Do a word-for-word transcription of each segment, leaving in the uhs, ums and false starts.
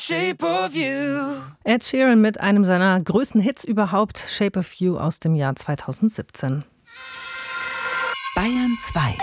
Shape of You. Ed Sheeran mit einem seiner größten Hits überhaupt, Shape of You aus dem Jahr zweitausendsiebzehn. Bayern zwei.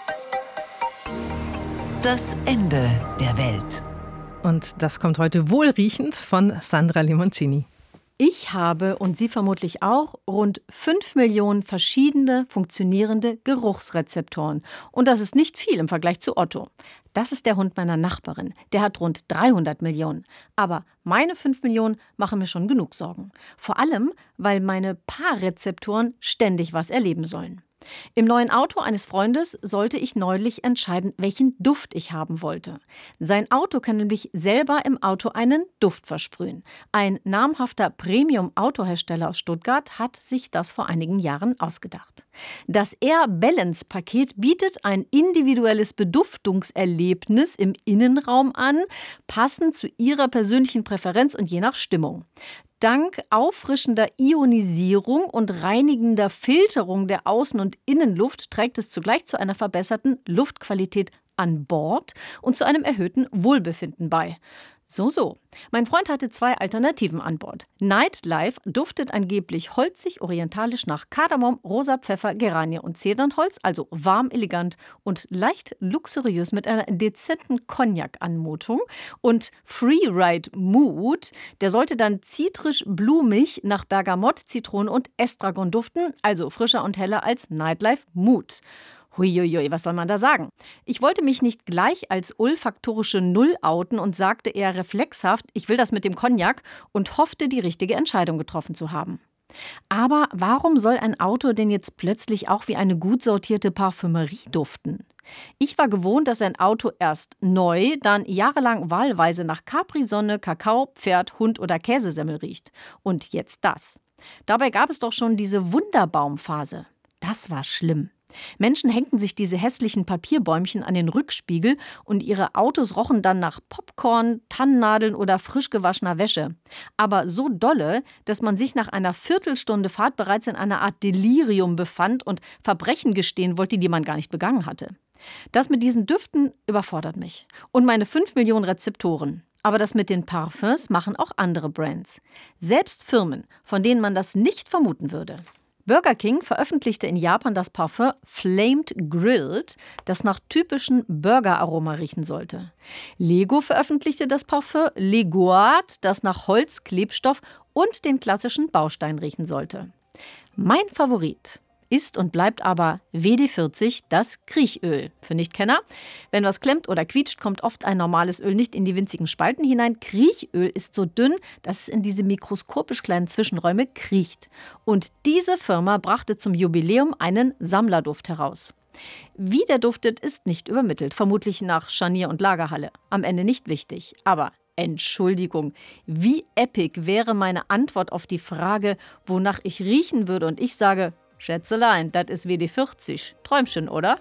Das Ende der Welt. Und das kommt heute wohlriechend von Sandra Limoncini. Ich habe, und Sie vermutlich auch, rund fünf Millionen verschiedene funktionierende Geruchsrezeptoren. Und das ist nicht viel im Vergleich zu Otto. Das ist der Hund meiner Nachbarin. Der hat rund dreihundert Millionen. Aber meine fünf Millionen machen mir schon genug Sorgen. Vor allem, weil meine Paarrezeptoren ständig was erleben sollen. Im neuen Auto eines Freundes sollte ich neulich entscheiden, welchen Duft ich haben wollte. Sein Auto kann nämlich selber im Auto einen Duft versprühen. Ein namhafter Premium-Autohersteller aus Stuttgart hat sich das vor einigen Jahren ausgedacht. Das Air Balance Paket bietet ein individuelles Beduftungserlebnis im Innenraum an, passend zu Ihrer persönlichen Präferenz und je nach Stimmung. Dank auffrischender Ionisierung und reinigender Filterung der Außen- und Innenluft trägt es zugleich zu einer verbesserten Luftqualität an Bord und zu einem erhöhten Wohlbefinden bei. So, so. Mein Freund hatte zwei Alternativen an Bord. Nightlife duftet angeblich holzig, orientalisch nach Kardamom, rosa Pfeffer, Geranie und Zedernholz, also warm, elegant und leicht luxuriös mit einer dezenten Cognac-Anmutung. Und Freeride Mood, der sollte dann zitrisch-blumig nach Bergamott, Zitrone und Estragon duften, also frischer und heller als Nightlife Mood. Huiuiui, was soll man da sagen? Ich wollte mich nicht gleich als olfaktorische Null outen und sagte eher reflexhaft, ich will das mit dem Cognac und hoffte, die richtige Entscheidung getroffen zu haben. Aber warum soll ein Auto denn jetzt plötzlich auch wie eine gut sortierte Parfümerie duften? Ich war gewohnt, dass ein Auto erst neu, dann jahrelang wahlweise nach Capri-Sonne, Kakao, Pferd, Hund oder Käsesemmel riecht. Und jetzt das. Dabei gab es doch schon diese Wunderbaumphase. Das war schlimm. Menschen hängten sich diese hässlichen Papierbäumchen an den Rückspiegel und ihre Autos rochen dann nach Popcorn, Tannennadeln oder frisch gewaschener Wäsche. Aber so dolle, dass man sich nach einer Viertelstunde Fahrt bereits in einer Art Delirium befand und Verbrechen gestehen wollte, die man gar nicht begangen hatte. Das mit diesen Düften überfordert mich. Und meine fünf Millionen Rezeptoren. Aber das mit den Parfums machen auch andere Brands. Selbst Firmen, von denen man das nicht vermuten würde. Burger King veröffentlichte in Japan das Parfum Flamed Grilled, das nach typischen Burger-Aroma riechen sollte. Lego veröffentlichte das Parfum Leguard, das nach Holz, Klebstoff und den klassischen Baustein riechen sollte. Mein Favorit ist und bleibt aber W D vierzig, das Kriechöl. Für Nichtkenner: Wenn was klemmt oder quietscht, kommt oft ein normales Öl nicht in die winzigen Spalten hinein. Kriechöl ist so dünn, dass es in diese mikroskopisch kleinen Zwischenräume kriecht. Und diese Firma brachte zum Jubiläum einen Sammlerduft heraus. Wie der duftet, ist nicht übermittelt, vermutlich nach Scharnier und Lagerhalle. Am Ende nicht wichtig, aber Entschuldigung, wie epic wäre meine Antwort auf die Frage, wonach ich riechen würde, und ich sage: Schätzelein, das ist W D vierzig. Träumchen, oder?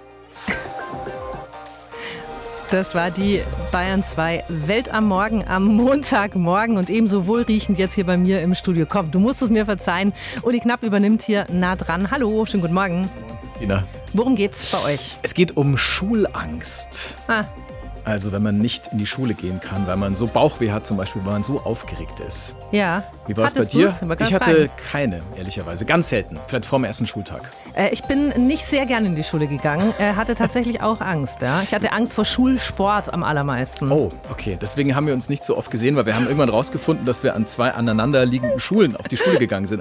Das war die Bayern zwei Welt am Morgen, am Montagmorgen und ebenso wohlriechend jetzt hier bei mir im Studio. Komm, du musst es mir verzeihen. Uli Knapp übernimmt hier nah dran. Hallo, schönen guten Morgen. Morgen, Christina. Worum geht's bei euch? Es geht um Schulangst. Ah. Also wenn man nicht in die Schule gehen kann, weil man so Bauchweh hat zum Beispiel, weil man so aufgeregt ist. Ja. Wie war es bei dir? Ich hatte keine, ehrlicherweise. Ganz selten. Vielleicht vor dem ersten Schultag. Äh, ich bin nicht sehr gerne in die Schule gegangen. Äh, hatte tatsächlich auch Angst. Ja? Ich hatte Angst vor Schulsport am allermeisten. Oh, okay. Deswegen haben wir uns nicht so oft gesehen, weil wir haben irgendwann rausgefunden, dass wir an zwei aneinanderliegenden Schulen auf die Schule gegangen sind.